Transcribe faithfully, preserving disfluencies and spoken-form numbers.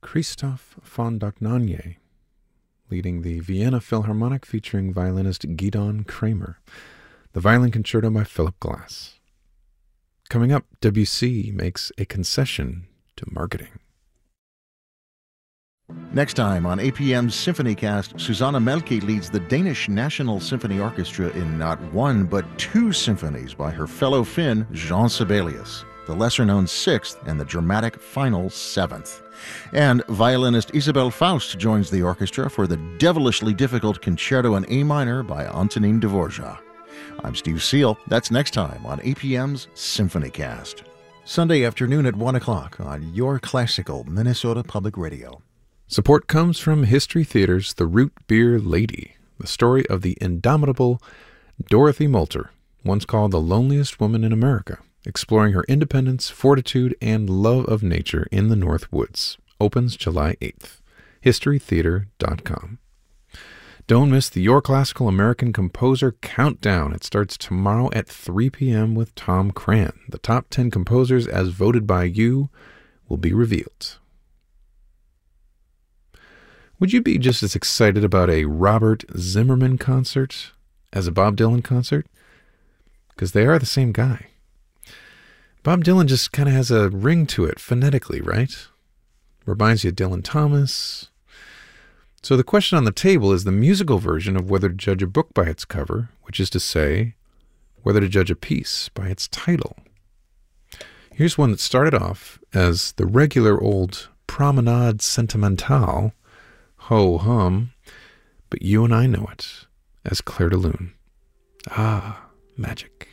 Christoph von Dohnanyi, leading the Vienna Philharmonic featuring violinist Gidon Kramer. The Violin Concerto by Philip Glass. Coming up, Debussy makes a concession to marketing. Next time on A P M's SymphonyCast, Susanna Melke leads the Danish National Symphony Orchestra in not one but two symphonies by her fellow Finn, Jean Sibelius, the lesser-known Sixth and the dramatic final Seventh. And violinist Isabelle Faust joins the orchestra for the devilishly difficult Concerto in A minor by Antonin Dvorak. I'm Steve Seal. That's next time on A P M's SymphonyCast. Sunday afternoon at one o'clock on your classical Minnesota Public Radio. Support comes from History Theater's The Root Beer Lady, the story of the indomitable Dorothy Moulter, once called the loneliest woman in America, exploring her independence, fortitude, and love of nature in the North Woods. Opens July eighth. history theater dot com. Don't miss the Your Classical American Composer Countdown. It starts tomorrow at three p.m. with Tom Cran. The top ten composers as voted by you will be revealed. Would you be just as excited about a Robert Zimmerman concert as a Bob Dylan concert? Because they are the same guy. Bob Dylan just kind of has a ring to it phonetically, right? Reminds you of Dylan Thomas. So the question on the table is the musical version of whether to judge a book by its cover, which is to say, whether to judge a piece by its title. Here's one that started off as the regular old Promenade Sentimentale, ho-hum, but you and I know it as Clair de Lune. Ah, magic.